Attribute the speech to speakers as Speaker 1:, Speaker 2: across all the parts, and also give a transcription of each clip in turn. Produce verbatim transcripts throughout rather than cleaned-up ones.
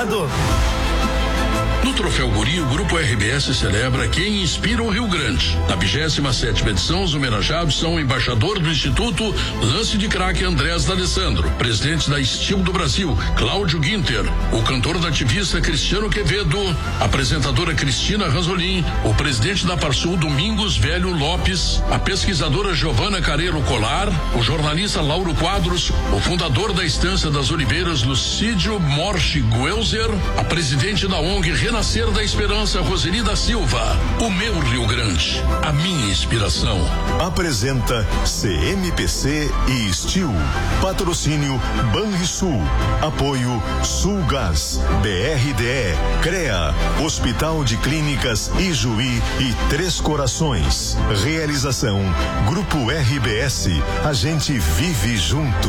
Speaker 1: obrigado.
Speaker 2: No Troféu Guri, o Grupo R B S celebra quem inspira o Rio Grande. Na vigésima sétima edição, os homenageados são o embaixador do Instituto Lance de Craque Andrés D'Alessandro, presidente da Estil do Brasil, Cláudio Guinter, o cantor da ativista Cristiano Quevedo, a apresentadora Cristina Ranzolin, o presidente da Parsul Domingos Velho Lopes, a pesquisadora Giovana Careiro Colar, o jornalista Lauro Quadros, o fundador da Estância das Oliveiras, Lucídio Morche Guelzer, a presidente da O N G Renascer da Esperança, Roseli da Silva. O meu Rio Grande, a minha inspiração.
Speaker 3: Apresenta C M P C e Estil. Patrocínio Banrisul. Apoio Sulgás, B R D E, CREA, Hospital de Clínicas Ijuí e Três Corações. Realização Grupo R B S. A gente vive junto.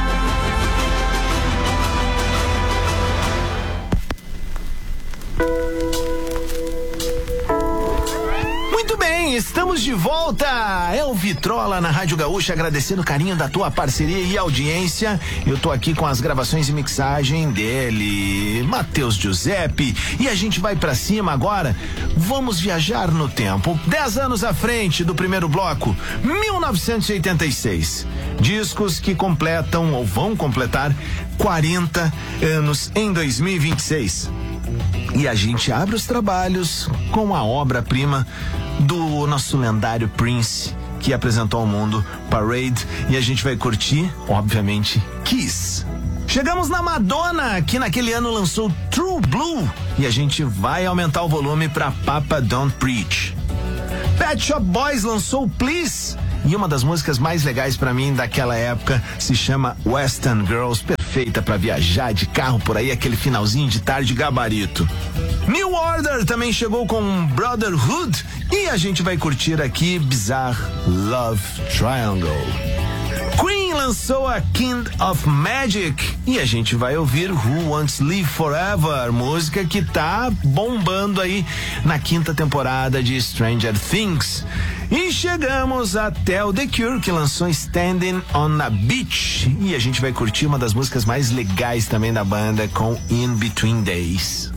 Speaker 1: Estamos de volta, é o Vitrola na Rádio Gaúcha, agradecendo o carinho da tua parceria e audiência. Eu tô aqui com as gravações e mixagem dele, Matheus Giuseppe, e a gente vai pra cima agora. Vamos viajar no tempo, dez anos à frente do primeiro bloco, mil novecentos e oitenta e seis. Discos que completam ou vão completar quarenta anos em dois mil e vinte e seis. E a gente abre os trabalhos com a obra-prima do nosso lendário Prince, que apresentou ao mundo Parade, e a gente vai curtir, obviamente, Kiss. Chegamos na Madonna, que naquele ano lançou True Blue, e a gente vai aumentar o volume para Papa Don't Preach. Pet Shop Boys lançou Please, e uma das músicas mais legais para mim daquela época se chama Western Girls, perfeita para viajar de carro por aí, aquele finalzinho de tarde gabarito. New Order também chegou com Brotherhood, e a gente vai curtir aqui Bizarre Love Triangle. Queen lançou a Kind of Magic, e a gente vai ouvir Who Wants to Live Forever, música que tá bombando aí na quinta temporada de Stranger Things. E chegamos até o The Cure, que lançou Standing on a Beach, e a gente vai curtir uma das músicas mais legais também da banda com In Between Days.